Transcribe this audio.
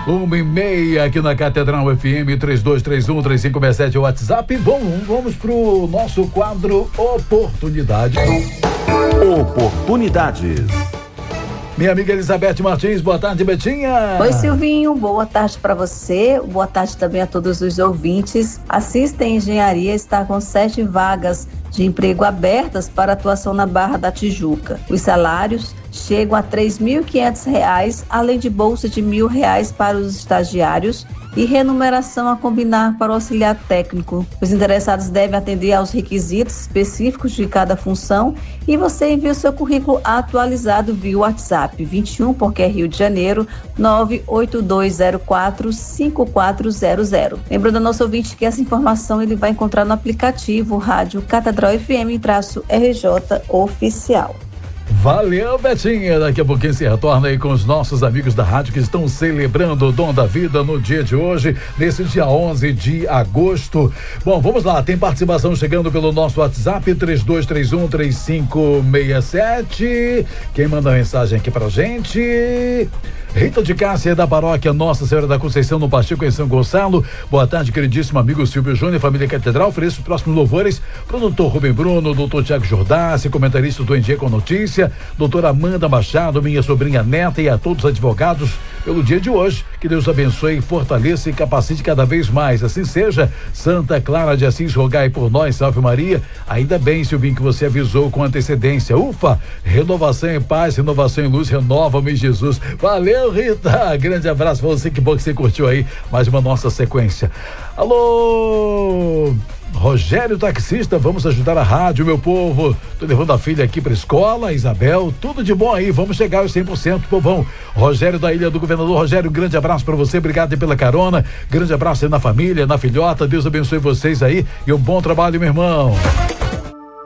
1h30 aqui na Catedral FM, 3231-3567, o WhatsApp. Bom, vamos pro nosso quadro Oportunidades. Oportunidades. Minha amiga Elizabeth Martins, boa tarde, Betinha. Oi, Silvinho, boa tarde para você, boa tarde também a todos os ouvintes. A System Engenharia está com 7 vagas de emprego abertas para atuação na Barra da Tijuca. Os salários chegam a R$ 3.500, além de bolsa de R$ 1.000 para os estagiários e remuneração a combinar para o auxiliar técnico. Os interessados devem atender aos requisitos específicos de cada função e você envia o seu currículo atualizado via WhatsApp 21, porque é Rio de Janeiro, 982045400. Lembrando ao nosso ouvinte que essa informação ele vai encontrar no aplicativo Rádio Catedral FM-RJ Oficial. Valeu, Betinha. Daqui a pouquinho se retorna aí com os nossos amigos da rádio que estão celebrando o Dom da Vida no dia de hoje, nesse dia 11 de agosto. Bom, vamos lá, tem participação chegando pelo nosso WhatsApp 3231-3567. Quem manda mensagem aqui pra gente? Rita de Cássia, da paróquia Nossa Senhora da Conceição, no Pacheco, em São Gonçalo. Boa tarde, queridíssimo amigo Silvio Júnior, família Catedral. Ofereço os próximos louvores pro doutor Rubem Bruno, doutor Tiago Jordassi, comentarista do Em Dia com Notícia, doutora Amanda Machado, minha sobrinha neta, e a todos os advogados pelo dia de hoje. Que Deus abençoe, fortaleça e capacite cada vez mais. Assim seja. Santa Clara de Assis, rogai por nós. Salve Maria. Ainda bem, Silvinho, que você avisou com antecedência. Ufa! Renovação em paz, renovação em luz, renova-me, Jesus. Valeu, Rita, grande abraço pra você, que bom que você curtiu aí mais uma nossa sequência. Alô, Rogério taxista, vamos ajudar a rádio, meu povo. Tô levando a filha aqui pra escola, Isabel, tudo de bom aí, vamos chegar aos 100%, povão. Rogério da Ilha do Governador. Rogério, grande abraço pra você, obrigado aí pela carona, grande abraço aí na família, na filhota, Deus abençoe vocês aí e um bom trabalho, meu irmão.